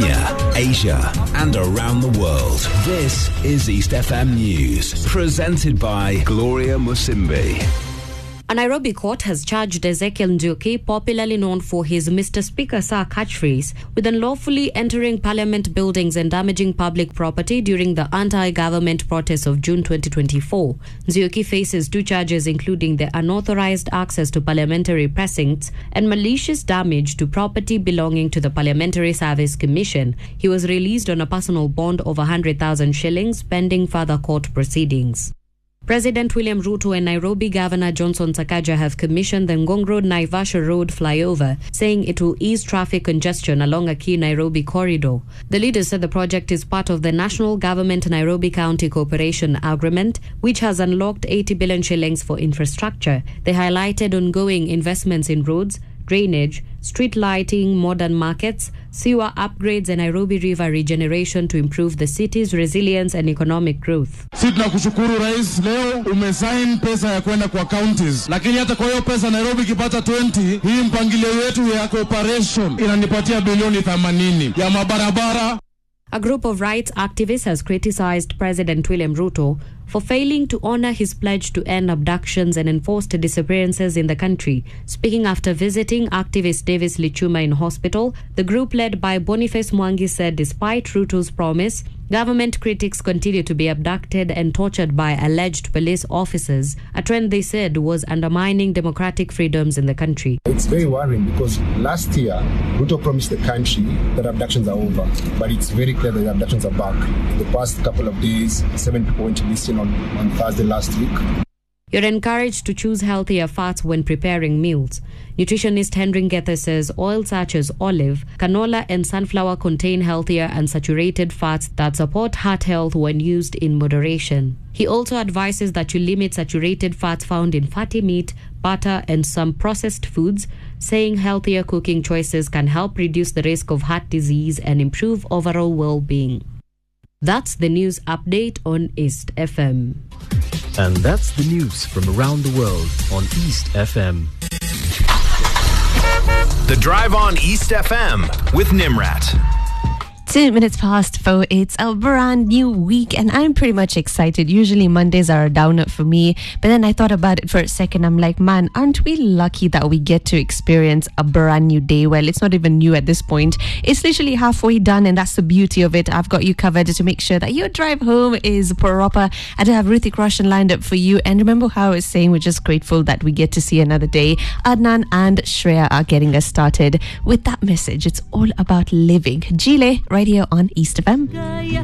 Kenya, Asia, and around the world. This is East FM News, presented by Gloria Musimbi. A Nairobi court has charged Ezekiel Njuki, popularly known for his Mr. Speaker Sir catchphrase, with unlawfully entering parliament buildings and damaging public property during the anti-government protests of June 2024. Njuki faces 2 charges, including the unauthorized access to parliamentary precincts and malicious damage to property belonging to the Parliamentary Service Commission. He was released on a personal bond of 100,000 shillings pending further court proceedings. President William Ruto and Nairobi Governor Johnson Sakaja have commissioned the Ngong Road Naivasha Road flyover, saying it will ease traffic congestion along a key Nairobi corridor. The leaders said the project is part of the National Government Nairobi County Cooperation Agreement, which has unlocked 80 billion shillings for infrastructure. They highlighted ongoing investments in roads, drainage, street lighting, modern markets, sewer upgrades and Nairobi River regeneration to improve the city's resilience and economic growth. Sisi tunakushukuru Rais, leo umesign pesa ya kwenda kwa counties. Lakini hata kwa hiyo pesa Nairobi kipata 20, hii mpangilio yetu ya cooperation inanipatia bilioni 80 ya mabarabara. A group of rights activists has criticized President William Ruto for failing to honor his pledge to end abductions and enforced disappearances in the country. Speaking after visiting activist Davis Lichuma in hospital, the group led by Boniface Mwangi said despite Ruto's promise, government critics continue to be abducted and tortured by alleged police officers, a trend they said was undermining democratic freedoms in the country. It's very worrying because last year, Ruto promised the country that abductions are over, but it's very clear that the abductions are back. In the past couple of days, 7 people went missing on Thursday last week. You're encouraged to choose healthier fats when preparing meals. Nutritionist Henry Ngethe says oils such as olive, canola and sunflower contain healthier unsaturated fats that support heart health when used in moderation. He also advises that you limit saturated fats found in fatty meat, butter and some processed foods, saying healthier cooking choices can help reduce the risk of heart disease and improve overall well-being. That's the news update on East FM. And that's the news from around the world on East FM. The Drive on East FM with Nimrat. 2 minutes past 4. It's a brand new week and I'm pretty much excited. Usually Mondays are a downer for me, but then I thought about it for a second. I'm like, man, aren't we lucky that we get to experience a brand new day? Well, it's not even new at this point. It's literally halfway done and that's the beauty of it. I've got you covered to make sure that your drive home is proper. I do have Hrithik Roshan lined up for you. And remember how I was saying we're just grateful that we get to see another day. Adnan and Shreya are getting us started with that message. It's all about living. Jile, right here on East FM.